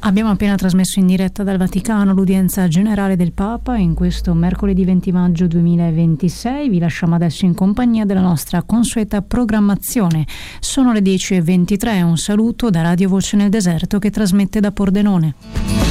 Abbiamo appena trasmesso in diretta dal Vaticano l'udienza generale del Papa in questo mercoledì 20 maggio 2026. Vi lasciamo adesso in compagnia della nostra consueta programmazione. Sono le 10:23. Un saluto da Radio Voce nel Deserto che trasmette da Pordenone.